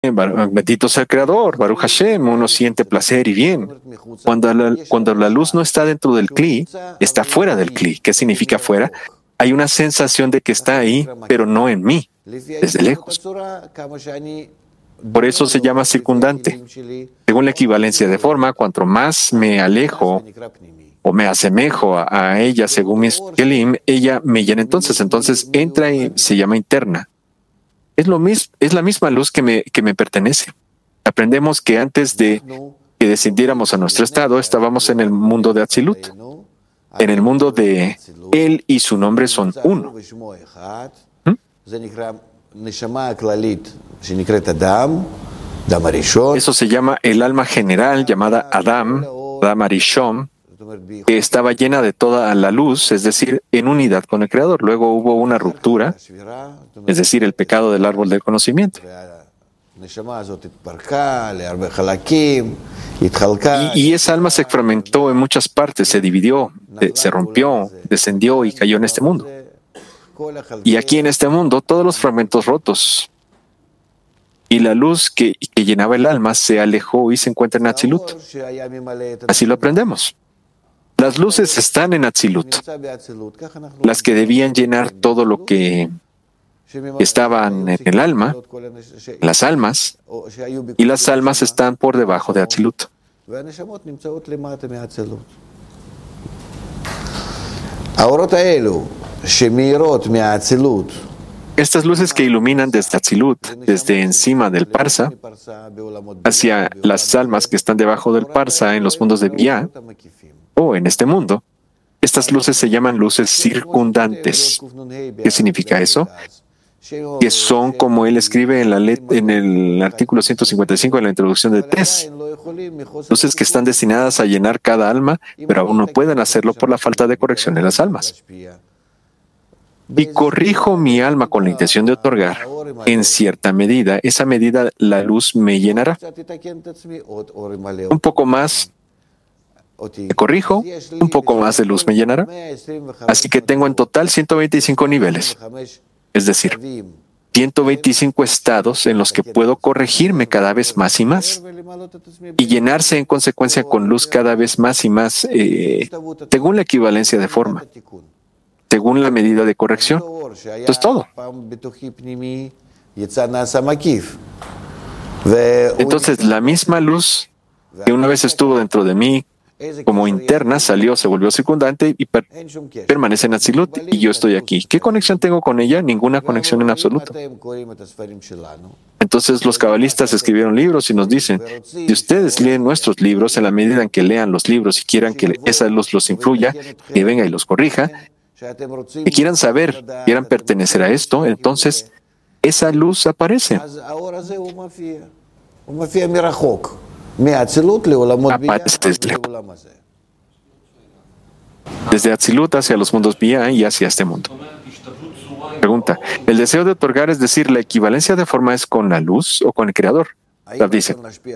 Bendito sea el Creador, Baruch Hashem, uno siente placer y bien. Cuando la luz no está dentro del Kli, está fuera del Kli. ¿Qué significa fuera? Hay una sensación de que está ahí, pero no en mí, desde lejos. Por eso se llama circundante. Según la equivalencia de forma, cuanto más me alejo o me asemejo a ella según mis kelim, ella me llena entonces entra y se llama interna. Es la misma luz que me pertenece. Aprendemos que antes de que descendiéramos a nuestro estado, estábamos en el mundo de Atzilut. En el mundo de Él y su nombre son uno. Eso se llama el alma general llamada Adam Arishon, que estaba llena de toda la luz, es decir, en unidad con el Creador. Luego hubo una ruptura, es decir, el pecado del árbol del conocimiento. Y esa alma se fragmentó en muchas partes, se dividió, se rompió, descendió y cayó en este mundo. Y aquí en este mundo, todos los fragmentos rotos y la luz que llenaba el alma se alejó y se encuentra en Atzilut. Así lo aprendemos. Las luces están en Atzilut, las que debían llenar todo lo que estaban en el alma, las almas, y las almas están por debajo de Atzilut. Estas luces que iluminan desde Atzilut, desde encima del Parsa, hacia las almas que están debajo del Parsa en los mundos de Biyah, o en este mundo, estas luces se llaman luces circundantes. ¿Qué significa eso? Que son, como él escribe en el artículo 155 de la introducción de Tes, luces que están destinadas a llenar cada alma, pero aún no pueden hacerlo por la falta de corrección en las almas. Y corrijo mi alma con la intención de otorgar, en cierta medida, esa medida la luz me llenará. Un poco más me corrijo, un poco más de luz me llenará. Así que tengo en total 125 niveles, es decir, 125 estados en los que puedo corregirme cada vez más y más y llenarse en consecuencia con luz cada vez más y más, según la equivalencia de forma, según la medida de corrección. Eso es todo. Entonces, la misma luz que una vez estuvo dentro de mí como interna, salió, se volvió circundante y permanece en Atzilut, y yo estoy aquí. ¿Qué conexión tengo con ella? Ninguna conexión en absoluto. Entonces los cabalistas escribieron libros y nos dicen, si ustedes leen nuestros libros, en la medida en que lean los libros y quieran que esa luz los influya, que venga y los corrija, que quieran saber, quieran pertenecer a esto, entonces esa luz aparece. Aparece desde Atzilut hacia los mundos Biyah y hacia este mundo. Pregunta, ¿el deseo de otorgar, es decir, la equivalencia de forma, es con la luz o con el Creador? Dice,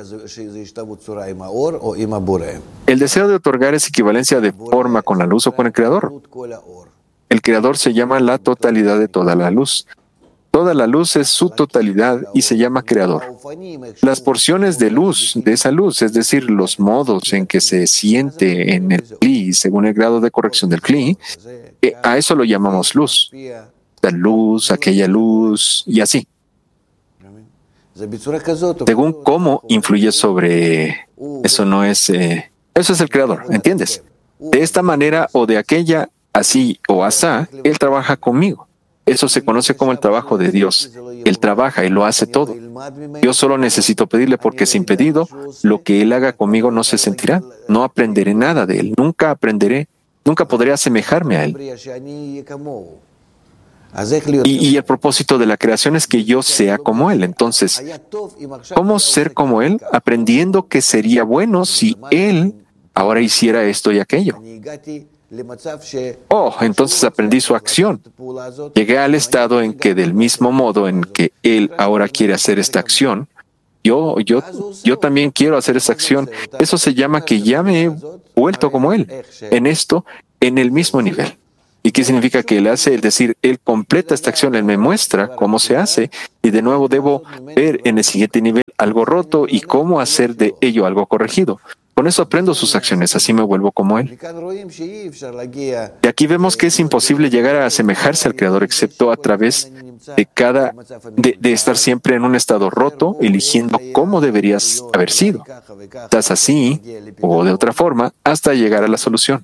el deseo de otorgar es equivalencia de forma con la luz o con el Creador. El Creador se llama la totalidad de toda la luz. Toda la luz es su totalidad y se llama Creador. Las porciones de luz, de esa luz, es decir, los modos en que se siente en el Kli, según el grado de corrección del Kli, a eso lo llamamos luz. La luz, aquella luz, y así. Según cómo influye sobre... Eso no es... eso es el Creador, ¿entiendes? De esta manera o de aquella, así o asá, Él trabaja conmigo. Eso se conoce como el trabajo de Dios. Él trabaja y lo hace todo. Yo solo necesito pedirle, porque sin pedido, lo que Él haga conmigo no se sentirá. No aprenderé nada de Él. Nunca aprenderé, nunca podré asemejarme a Él. Y el propósito de la creación es que yo sea como Él. Entonces, ¿cómo ser como Él? Aprendiendo que sería bueno si Él ahora hiciera esto y aquello. Entonces aprendí su acción. Llegué al estado en que, del mismo modo en que Él ahora quiere hacer esta acción, yo también quiero hacer esa acción. Eso se llama que ya me he vuelto como Él, en esto, en el mismo nivel. ¿Y qué significa que Él hace? Es decir, Él completa esta acción, Él me muestra cómo se hace y de nuevo debo ver en el siguiente nivel algo roto y cómo hacer de ello algo corregido. Con eso aprendo sus acciones, así me vuelvo como Él. Y aquí vemos que es imposible llegar a asemejarse al Creador excepto a través de estar siempre en un estado roto, eligiendo cómo deberías haber sido. Estás así o de otra forma hasta llegar a la solución.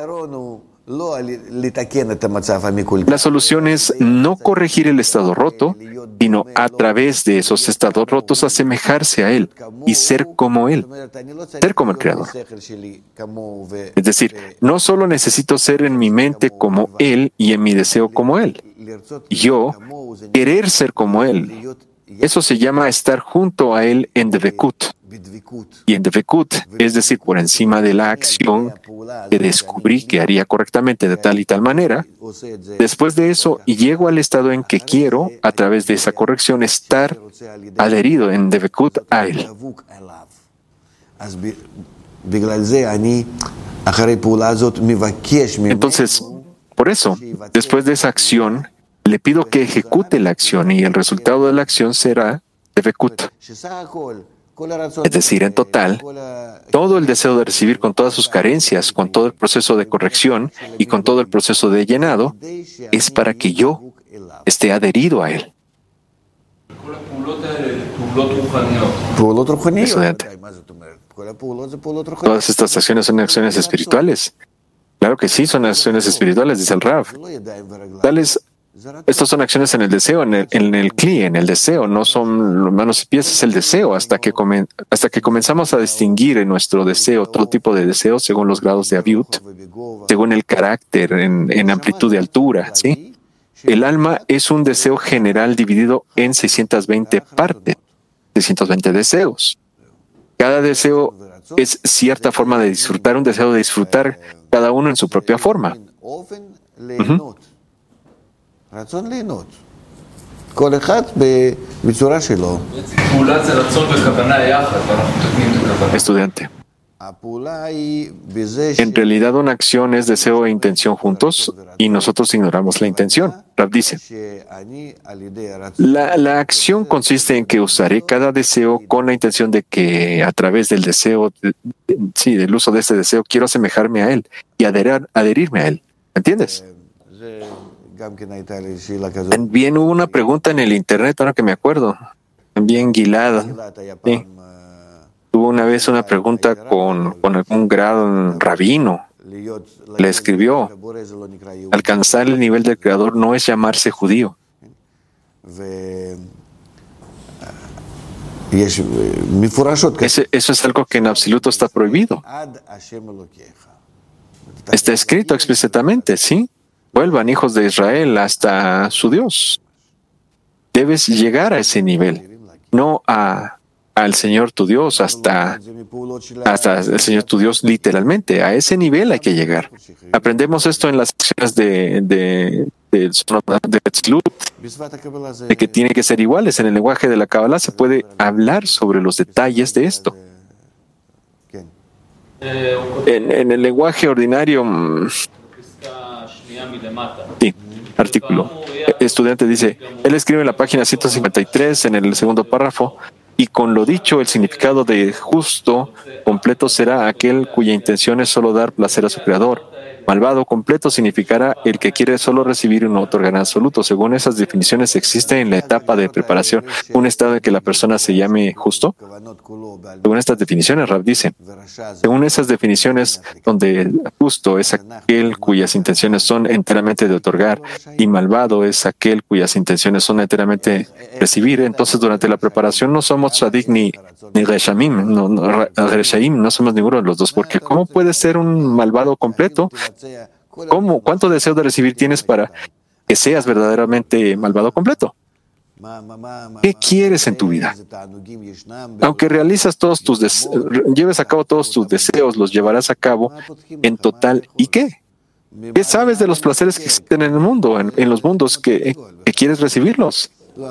La solución es no corregir el estado roto, sino a través de esos estados rotos asemejarse a Él y ser como Él, ser como el Creador. Es decir, no solo necesito ser en mi mente como Él y en mi deseo como Él. Yo querer ser como Él. Eso se llama estar junto a Él en Dvekut. Y en Dvekut, es decir, por encima de la acción que descubrí que haría correctamente de tal y tal manera, después de eso llego al estado en que quiero, a través de esa corrección, estar adherido en Dvekut a Él. Entonces, por eso, después de esa acción, le pido que ejecute la acción y el resultado de la acción será Dvekut. Es decir, en total, todo el deseo de recibir con todas sus carencias, con todo el proceso de corrección y con todo el proceso de llenado, es para que yo esté adherido a Él. Estudiante. Todas estas acciones son acciones espirituales. Claro que sí, son acciones espirituales, dice el Rav. Estas son acciones en el deseo, en el kli, en el deseo, no son manos y pies, es el deseo, hasta que comenzamos a distinguir en nuestro deseo todo tipo de deseos según los grados de aviut, según el carácter, en amplitud de altura, ¿sí? El alma es un deseo general dividido en 620 partes, 620 deseos. Cada deseo es cierta forma de disfrutar, un deseo de disfrutar, cada uno en su propia forma. Estudiante. En realidad una acción es deseo e intención juntos y nosotros ignoramos la intención. Rav dice, la acción consiste en que usaré cada deseo con la intención de que a través del deseo, del uso de ese deseo, quiero asemejarme a él y adherirme a él. ¿Entiendes? También hubo una pregunta en el internet, ahora que me acuerdo. También Gilad. Sí. Tuvo una vez una pregunta con algún grado en rabino. Le escribió, alcanzar el nivel del Creador no es llamarse judío. Eso es algo que en absoluto está prohibido. Está escrito explícitamente, ¿sí? Vuelvan, hijos de Israel, hasta su Dios. Debes llegar a ese nivel, no al Señor tu Dios, hasta el Señor tu Dios literalmente. A ese nivel hay que llegar. Aprendemos esto en las acciones de Tzlut, de que tienen que ser iguales. En el lenguaje de la Kabbalah se puede hablar sobre los detalles de esto. En el lenguaje ordinario, sí, artículo. Estudiante dice, él escribe en la página 153, en el segundo párrafo, y con lo dicho, el significado de justo completo será aquel cuya intención es solo dar placer a su Creador. Malvado completo significará el que quiere solo recibir y no otorgar en absoluto. Según esas definiciones, existe en la etapa de preparación un estado en que la persona se llame justo. Según estas definiciones, Rav dice, según esas definiciones, donde justo es aquel cuyas intenciones son enteramente de otorgar y malvado es aquel cuyas intenciones son enteramente recibir, entonces durante la preparación no somos tzadik ni reshaim, no somos ninguno de los dos, porque ¿cómo puede ser un malvado completo? ¿Cuánto deseo de recibir tienes para que seas verdaderamente malvado completo? ¿Qué quieres en tu vida? Aunque realizas lleves a cabo todos tus deseos, los llevarás a cabo en total. ¿Y qué? ¿Qué sabes de los placeres que existen en el mundo, en los mundos que quieres recibirlos?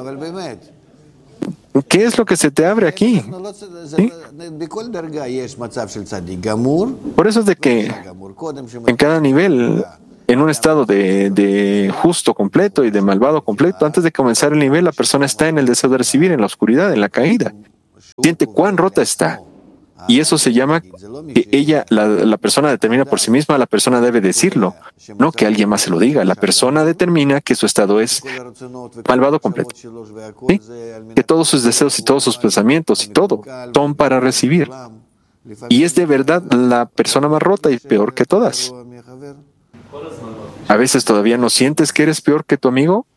¿Qué es lo que se te abre aquí? ¿Sí? Por eso es de que en cada nivel en un estado de justo completo y de malvado completo. Antes de comenzar el nivel, la persona está en el deseo de recibir, en la oscuridad, en la caída. Siente cuán rota está. Y eso se llama que la persona determina por sí misma, la persona debe decirlo, no que alguien más se lo diga. La persona determina que su estado es malvado completo. ¿Sí? Que todos sus deseos y todos sus pensamientos y todo son para recibir. Y es de verdad la persona más rota y peor que todas. A veces todavía no sientes que eres peor que tu amigo.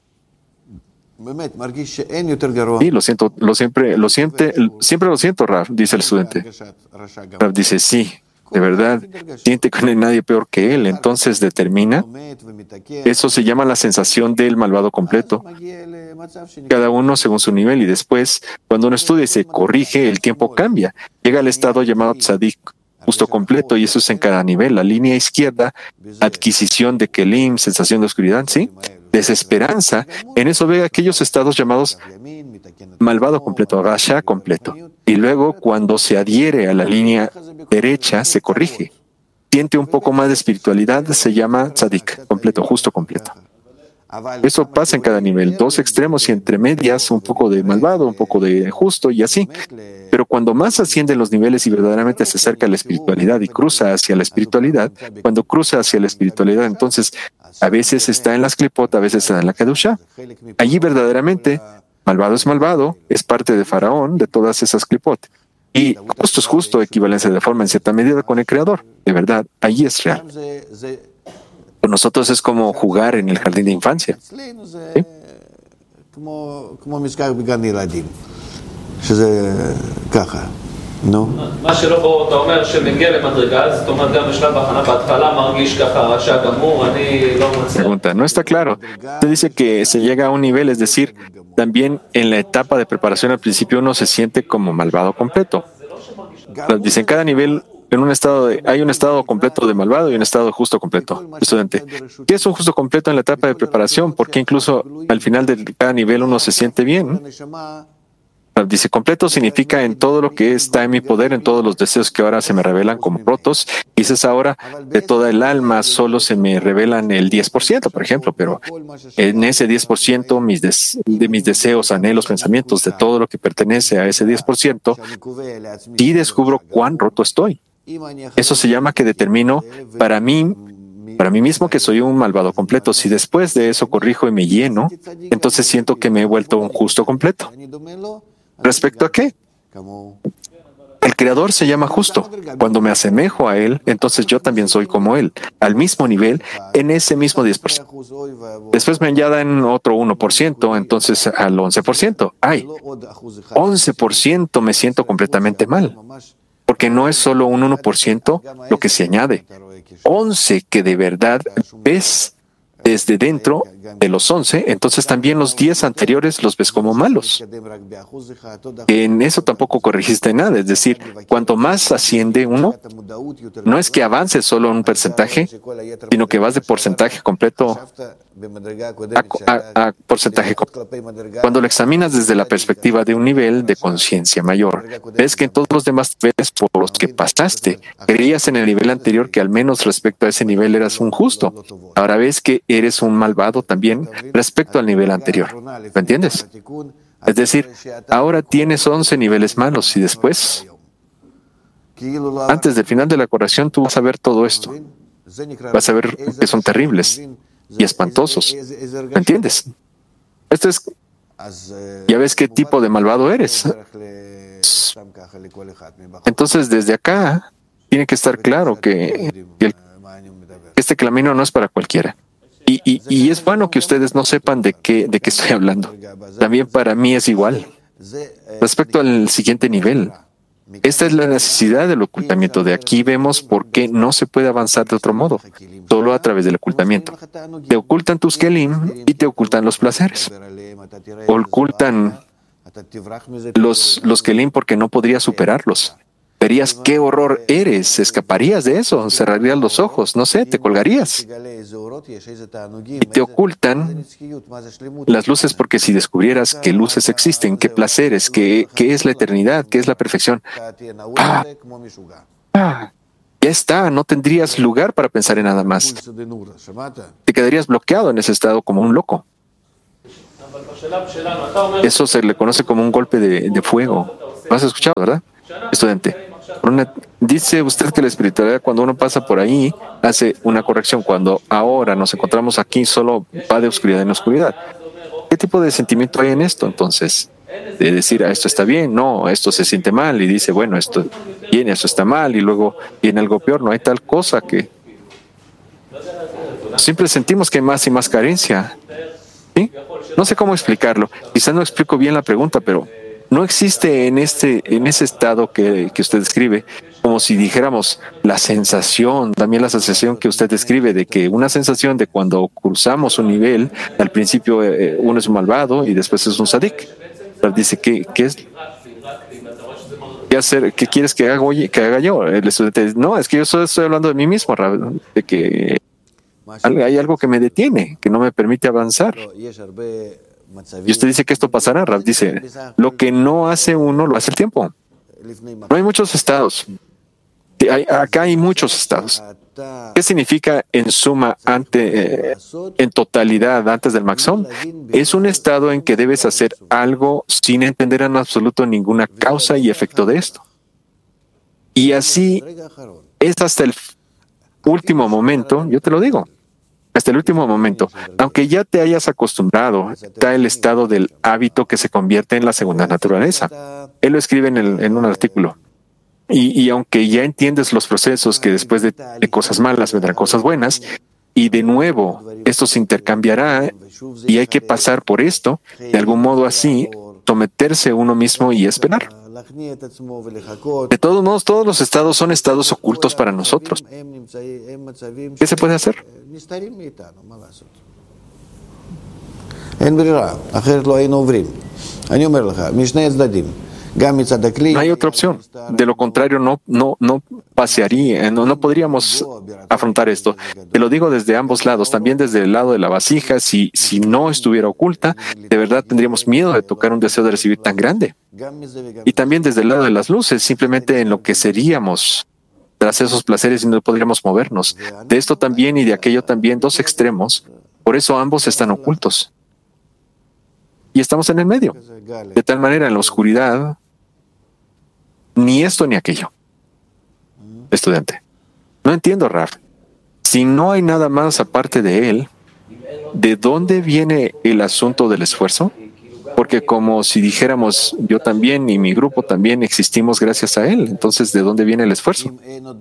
Sí, siempre lo siento, Rav, dice el estudiante. Rav dice, sí, de verdad, siente que no hay nadie peor que él. Entonces determina, eso se llama la sensación del malvado completo. Cada uno según su nivel, y después, cuando uno estudia y se corrige, el tiempo cambia. Llega al estado llamado tzadik, justo completo, y eso es en cada nivel. La línea izquierda, adquisición de kelim, sensación de oscuridad, ¿sí? Desesperanza, en eso ve aquellos estados llamados malvado completo, rasha completo. Y luego, cuando se adhiere a la línea derecha, se corrige. Siente un poco más de espiritualidad, se llama tzadik, completo, justo completo. Eso pasa en cada nivel, dos extremos y entre medias, un poco de malvado, un poco de justo y así. Pero cuando más ascienden los niveles y verdaderamente se acerca a la espiritualidad y cruza hacia la espiritualidad, cuando cruza hacia la espiritualidad, entonces a veces está en las klipot, a veces está en la kedusha. Allí verdaderamente, malvado, es parte de Faraón, de todas esas klipot. Y justo es justo, equivalencia de forma en cierta medida con el Creador. De verdad, allí es real. Por nosotros es como jugar en el jardín de infancia. ¿Sí? No. Pregunta, no está claro. Usted dice que se llega a un nivel, es decir, también en la etapa de preparación al principio uno se siente como malvado completo. Dice, en cada nivel hay un estado completo de malvado y un estado justo completo. Estudiante, ¿qué es un justo completo en la etapa de preparación? Porque incluso al final de cada nivel uno se siente bien. Dice, completo significa en todo lo que está en mi poder, en todos los deseos que ahora se me revelan como rotos. Quizás ahora de toda el alma solo se me revelan el 10%, por ejemplo, pero en ese 10% de mis deseos, anhelos, pensamientos, de todo lo que pertenece a ese 10%, sí descubro cuán roto estoy. Eso se llama que determino para mí mismo que soy un malvado completo. Si después de eso corrijo y me lleno, entonces siento que me he vuelto un justo completo. ¿Respecto a qué? El Creador se llama justo. Cuando me asemejo a Él, entonces yo también soy como Él, al mismo nivel, en ese mismo 10%. Después me añadan otro 1%, entonces al 11%. ¡Ay! 11% me siento completamente mal. Porque no es solo un 1% lo que se añade. 11 que de verdad ves desde dentro de los 11, entonces también los 10 anteriores los ves como malos. En eso tampoco corregiste nada, es decir, cuanto más asciende uno, no es que avance solo un porcentaje, sino que vas de porcentaje completo a porcentaje completo. Cuando lo examinas desde la perspectiva de un nivel de conciencia mayor, ves que en todos los demás niveles por los que pasaste, creías en el nivel anterior que al menos respecto a ese nivel eras un justo. Ahora ves que eres un malvado también respecto al nivel anterior. ¿Me entiendes? Es decir, ahora tienes 11 niveles malos y después, antes del final de la corrección, tú vas a ver todo esto. Vas a ver que son terribles y espantosos. ¿Me entiendes? Esto es, ya ves qué tipo de malvado eres. Entonces, desde acá, tiene que estar claro que este camino no es para cualquiera. Y es bueno que ustedes no sepan de qué estoy hablando. También para mí es igual. Respecto al siguiente nivel, esta es la necesidad del ocultamiento. De aquí vemos por qué no se puede avanzar de otro modo, solo a través del ocultamiento. Te ocultan tus kelim y te ocultan los placeres. Ocultan los kelim porque no podrías superarlos. Verías qué horror eres, escaparías de eso, cerrarías los ojos, no sé, te colgarías. Y te ocultan las luces porque si descubrieras qué luces existen, qué placeres, qué es la eternidad, qué es la perfección, y ya está, no tendrías lugar para pensar en nada más. Te quedarías bloqueado en ese estado como un loco. Eso se le conoce como un golpe de fuego. ¿Lo has escuchado, verdad, estudiante? Dice usted que la espiritualidad, cuando uno pasa por ahí, hace una corrección. Cuando ahora nos encontramos aquí, solo va de oscuridad en oscuridad. ¿Qué tipo de sentimiento hay en esto, entonces? De decir, esto está bien, no, esto se siente mal, y dice, bueno, esto viene, esto está mal, y luego viene algo peor. No hay tal cosa que... Siempre sentimos que hay más y más carencia. ¿Sí? No sé cómo explicarlo. Quizás no explico bien la pregunta, pero no existe en ese estado que usted describe, como si dijéramos la sensación, también la sensación que usted describe de que una sensación de cuando cruzamos un nivel, al principio uno es un malvado y después es un sadik. Pero dice, ¿qué hacer? ¿Qué quieres que haga yo? El estudiante, no, es que yo solo estoy hablando de mí mismo, Rab, de que hay algo que me detiene, que no me permite avanzar. Y usted dice que esto pasará, Rab dice, lo que no hace uno, lo hace el tiempo. No hay muchos estados. Acá hay muchos estados. ¿Qué significa en suma, en totalidad, antes del Maxón? Es un estado en que debes hacer algo sin entender en absoluto ninguna causa y efecto de esto. Y así es hasta el último momento, yo te lo digo. Hasta el último momento, aunque ya te hayas acostumbrado, está el estado del hábito que se convierte en la segunda naturaleza. Él lo escribe en un artículo. Y aunque ya entiendes los procesos, que después de cosas malas vendrán cosas buenas, y de nuevo esto se intercambiará y hay que pasar por esto, de algún modo así, someterse uno mismo y esperar. De todos modos, todos los estados son estados ocultos para nosotros. ¿Qué se puede hacer? No hay otra opción. De lo contrario, no pasearía, no podríamos afrontar esto. Te lo digo desde ambos lados, también desde el lado de la vasija. Si no estuviera oculta, de verdad tendríamos miedo de tocar un deseo de recibir tan grande. Y también desde el lado de las luces, simplemente enloqueceríamos tras esos placeres y no podríamos movernos. De esto también y de aquello también, dos extremos. Por eso ambos están ocultos. Y estamos en el medio. De tal manera, en la oscuridad, ni esto ni aquello. Estudiante, no entiendo, Raf. Si no hay nada más aparte de él, ¿de dónde viene el asunto del esfuerzo? Porque como si dijéramos, yo también y mi grupo también existimos gracias a él. Entonces, ¿de dónde viene el esfuerzo?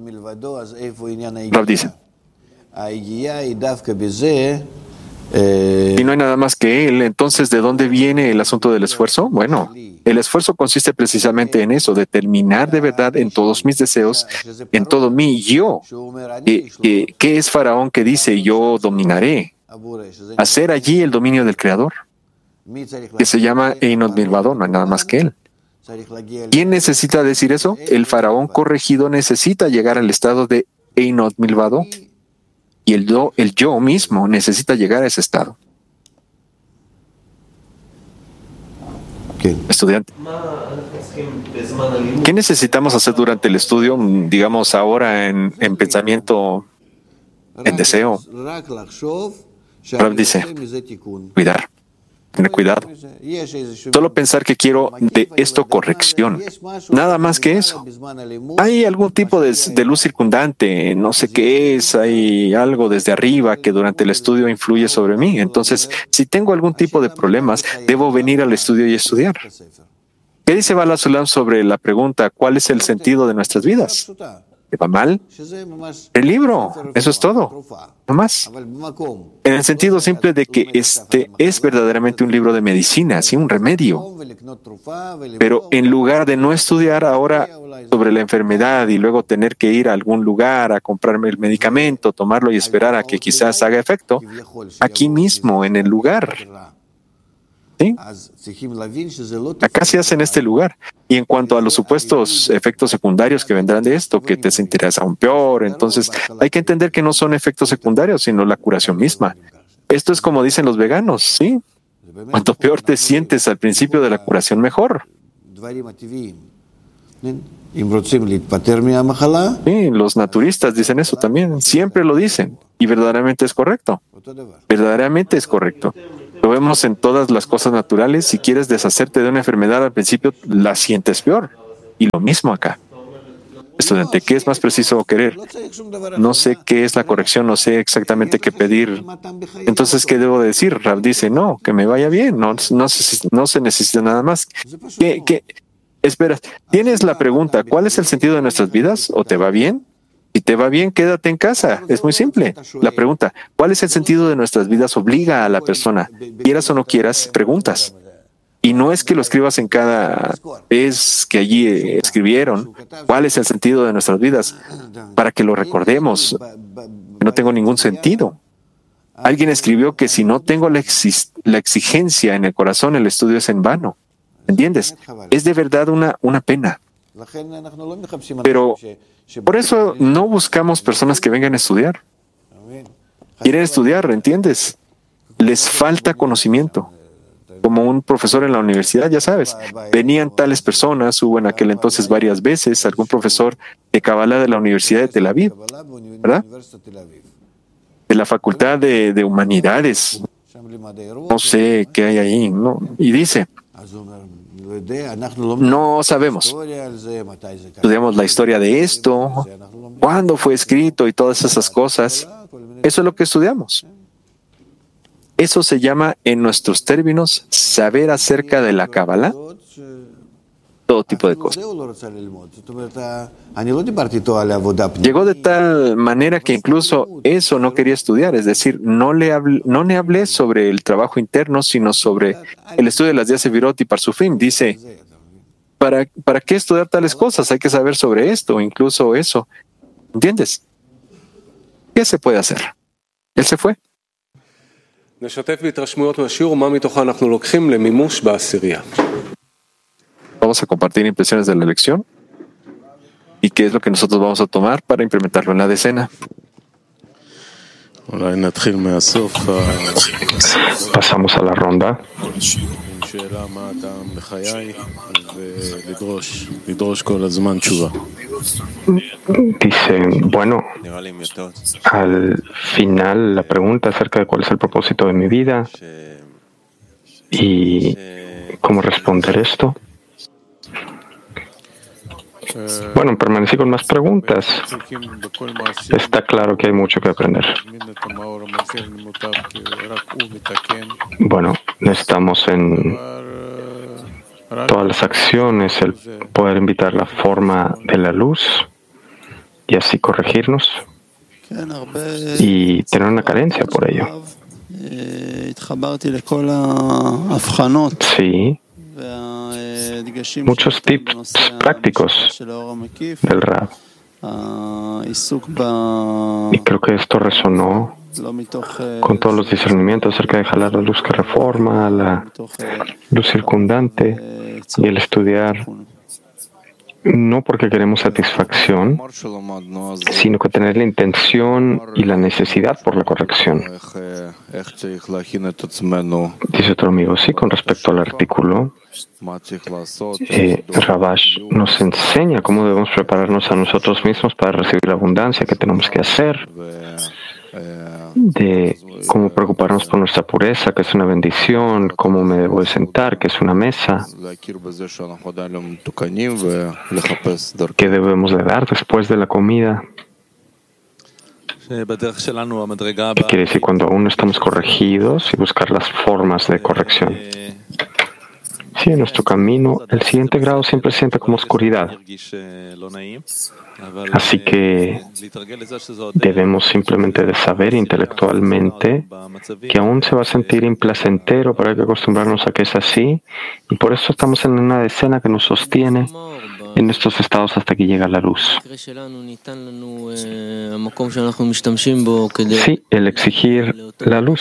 Raf dice, si no hay nada más que él, entonces ¿de dónde viene el asunto del esfuerzo? Bueno, el esfuerzo consiste precisamente en eso, de terminar de verdad en todos mis deseos, en todo mi yo. ¿Qué es Faraón que dice yo dominaré? Hacer allí el dominio del Creador, que se llama Einot Milvado, no hay nada más que él. ¿Quién necesita decir eso? El Faraón corregido necesita llegar al estado de Einot Milvado. Y el yo mismo necesita llegar a ese estado. Estudiante, ¿qué necesitamos hacer durante el estudio, digamos ahora en pensamiento, en deseo? Rab dice, tener cuidado. Solo pensar que quiero de esto corrección. Nada más que eso. Hay algún tipo de luz circundante, no sé qué es, hay algo desde arriba que durante el estudio influye sobre mí. Entonces, si tengo algún tipo de problemas, debo venir al estudio y estudiar. ¿Qué dice Bala Sulam sobre la pregunta, ¿cuál es el sentido de nuestras vidas? ¿Te va mal? El libro, eso es todo, no más. En el sentido simple de que este es verdaderamente un libro de medicina, sí, un remedio. Pero en lugar de no estudiar ahora sobre la enfermedad y luego tener que ir a algún lugar a comprarme el medicamento, tomarlo y esperar a que quizás haga efecto, aquí mismo, en el lugar. ¿Sí? Acá se hace en este lugar. Y en cuanto a los supuestos efectos secundarios que vendrán de esto, que te sentirás aún peor, entonces hay que entender que no son efectos secundarios, sino la curación misma. Esto es como dicen los veganos, ¿sí? Cuanto peor te sientes al principio de la curación, mejor. Sí, los naturistas dicen eso también, siempre lo dicen, y verdaderamente es correcto. Verdaderamente es correcto. Lo vemos en todas las cosas naturales. Si quieres deshacerte de una enfermedad al principio, la sientes peor. Y lo mismo acá. Estudiante, ¿qué es más preciso querer? No sé qué es la corrección, no sé exactamente qué pedir. Entonces, ¿qué debo decir? Rab dice, no, que me vaya bien, no se necesita nada más. ¿Qué? Espera, tienes la pregunta, ¿cuál es el sentido de nuestras vidas? ¿O te va bien? Si te va bien, quédate en casa. Es muy simple. La pregunta, ¿cuál es el sentido de nuestras vidas? Obliga a la persona, quieras o no quieras, preguntas. Y no es que lo escribas en cada vez que allí escribieron cuál es el sentido de nuestras vidas, para que lo recordemos. No tengo ningún sentido. Alguien escribió que si no tengo la exigencia en el corazón, el estudio es en vano. ¿Entiendes? Es de verdad una pena. Pero por eso no buscamos personas que vengan a estudiar. Quieren estudiar, ¿entiendes? Les falta conocimiento. Como un profesor en la universidad, ya sabes, venían tales personas, hubo en aquel entonces varias veces algún profesor de Kabbalah de la Universidad de Tel Aviv, ¿verdad? De la Facultad de Humanidades. No sé qué hay ahí, ¿no? Y dice, no sabemos. Estudiamos la historia de esto, cuándo fue escrito y todas esas cosas. Eso es lo que estudiamos. Eso se llama, en nuestros términos, saber acerca de la Kabbalah, todo tipo de cosas. Llegó de tal manera que incluso eso no quería estudiar, es decir, no le hablé sobre el trabajo interno, sino sobre el estudio de las 10 Sefirot y Parsufim. Dice, ¿para qué estudiar tales cosas? Hay que saber sobre esto, incluso eso. ¿Entiendes? ¿Qué se puede hacer? Él se fue. Vamos a compartir impresiones de la lección y qué es lo que nosotros vamos a tomar para implementarlo en la decena. Pasamos a la ronda. Dice, bueno, al final la pregunta acerca de cuál es el propósito de mi vida y cómo responder esto. Bueno, permanecí con más preguntas. Está claro que hay mucho que aprender. Bueno, estamos en todas las acciones, el poder invitar la forma de la luz y así corregirnos y tener una carencia por ello. Sí. Muchos tips prácticos del Rab. Y creo que esto resonó con todos los discernimientos acerca de jalar la luz que reforma, la luz circundante y el estudiar no porque queremos satisfacción, sino que tener la intención y la necesidad por la corrección. Dice otro amigo, sí, con respecto al artículo, Rabash nos enseña cómo debemos prepararnos a nosotros mismos para recibir la abundancia, qué tenemos que hacer, de cómo preocuparnos por nuestra pureza, que es una bendición, cómo me debo de sentar, que es una mesa, qué debemos de dar después de la comida. ¿Qué quiere decir cuando aún no estamos corregidos y buscar las formas de corrección? Sí, en nuestro camino, el siguiente grado siempre se siente como oscuridad. Así que debemos simplemente de saber intelectualmente que aún se va a sentir implacentero, pero hay que acostumbrarnos a que es así. Y por eso estamos en una decena que nos sostiene en estos estados hasta que llega la luz. Sí, el exigir la luz.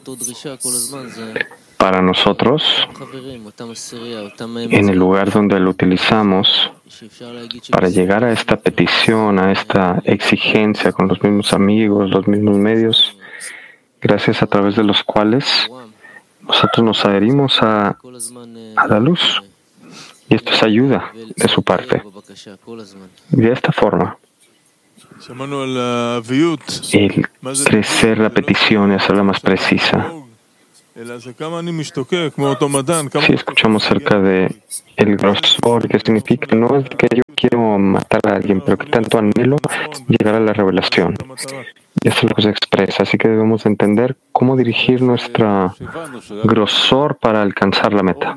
Para nosotros, en el lugar donde lo utilizamos para llegar a esta petición, a esta exigencia con los mismos amigos, los mismos medios, gracias a través de los cuales nosotros nos adherimos a la luz. Y esto es ayuda de su parte. Y de esta forma, el crecer la petición y hacerla más precisa. Si escuchamos acerca de el grosor, que significa no es que yo quiero matar a alguien, pero que tanto anhelo llegar a la revelación. Y eso es lo que se expresa. Así que debemos entender cómo dirigir nuestro grosor para alcanzar la meta.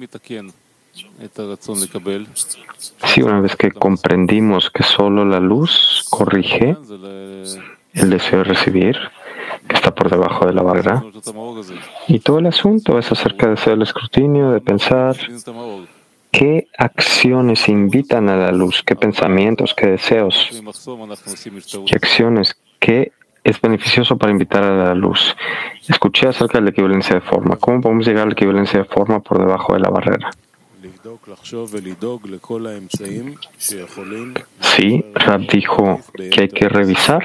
Sí, una vez que comprendimos que solo la luz corrige el deseo de recibir, que está por debajo de la barra, y todo el asunto es acerca de hacer el escrutinio, de pensar qué acciones invitan a la luz, qué pensamientos, qué deseos, qué acciones, qué es beneficioso para invitar a la luz. Escuché acerca de la equivalencia de forma. ¿Cómo podemos llegar a la equivalencia de forma por debajo de la barrera? Sí, Rab dijo que hay que revisar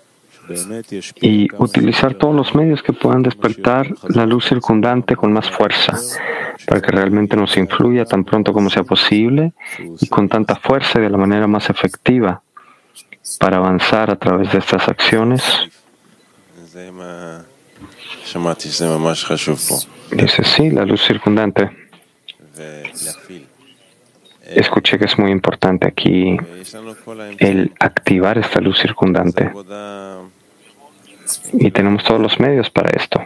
y utilizar todos los medios que puedan despertar la luz circundante con más fuerza, para que realmente nos influya tan pronto como sea posible y con tanta fuerza y de la manera más efectiva para avanzar a través de estas acciones. Dice, sí, la luz circundante. Escuché que es muy importante aquí el activar esta luz circundante. Y tenemos todos los medios para esto.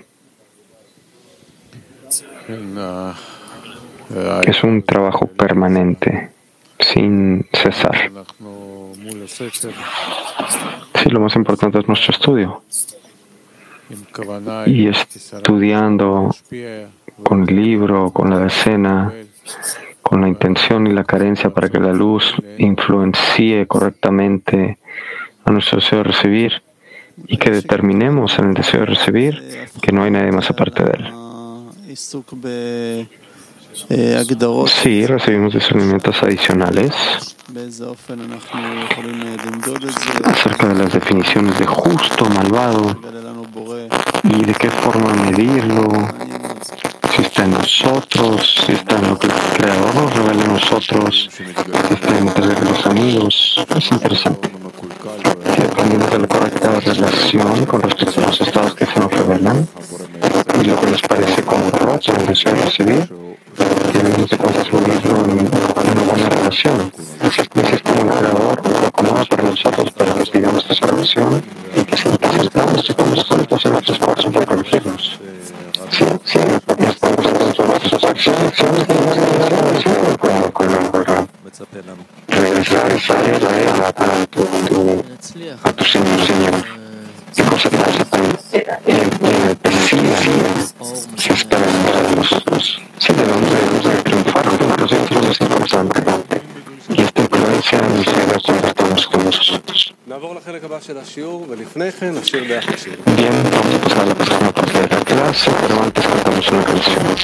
Es un trabajo permanente, sin cesar. Sí, lo más importante es nuestro estudio. Y estudiando con el libro, con la decena, con la intención y la carencia para que la luz influencie correctamente a nuestro deseo de recibir y que determinemos en el deseo de recibir que no hay nadie más aparte de él. Sí, recibimos discernimientos adicionales acerca de las definiciones de justo, malvado y de qué forma medirlo, si está en nosotros, si está en lo que el Creador nos revela en nosotros, si está entre los amigos. Es interesante. Si aprendemos de la correcta relación con respecto a los estados que se nos revelan y lo que nos parece como roto en el deseo de recibir, debemos de construirlo en una buena relación. Así es como el Creador lo acomoda para nosotros para que pidamos esa relación y que aceptamos y estamos juntos en nuestro esfuerzo por corregirnos. Sí, estamos en nuestras acciones regresar a tu Señor. ¿Qué cosa pasa tan si esperamos? Sí, debemos de triunfar juntos, eso es importante. Y esta influencia nos lleva a convertirnos con nosotros. Bien, vamos a pasar a la próxima parte de la clase, pero antes cantamos una canción.